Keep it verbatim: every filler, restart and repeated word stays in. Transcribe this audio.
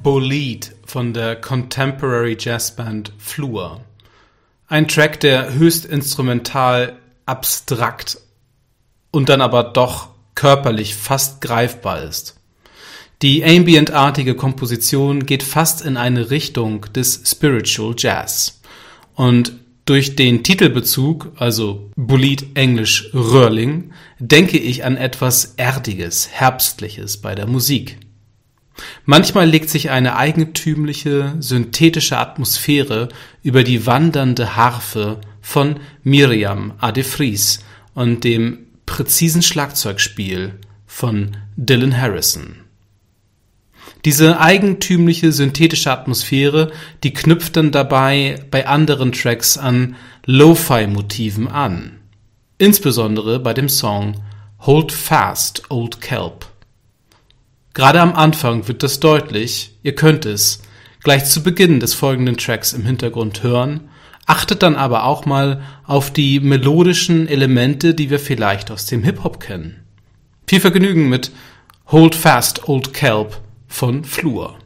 Bolide von der Contemporary Jazzband Flur. Ein Track, der höchst instrumental, abstrakt und dann aber doch körperlich fast greifbar ist. Die ambientartige Komposition geht fast in eine Richtung des Spiritual Jazz. Und durch den Titelbezug, also Bolide englisch Röhrling, denke ich an etwas Erdiges, Herbstliches bei der Musik. Manchmal legt sich eine eigentümliche, synthetische Atmosphäre über die wandernde Harfe von Miriam A. de Vries und dem präzisen Schlagzeugspiel von Dylan Harrison. Diese eigentümliche, synthetische Atmosphäre, die knüpft dann dabei bei anderen Tracks an Lo-Fi-Motiven an. Insbesondere bei dem Song Hold Fast, Old Kelp. Gerade am Anfang wird das deutlich, ihr könnt es gleich zu Beginn des folgenden Tracks im Hintergrund hören, achtet dann aber auch mal auf die melodischen Elemente, die wir vielleicht aus dem Hip-Hop kennen. Viel Vergnügen mit Hold Fast, Old Kelp von Flur.